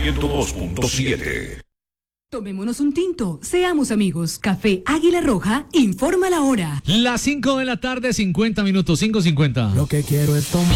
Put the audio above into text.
102.7. Tomémonos un tinto, seamos amigos. Café Águila Roja informa la hora. Las 5 de la tarde, 50 minutos, 5:50. Lo que quiero es tomar.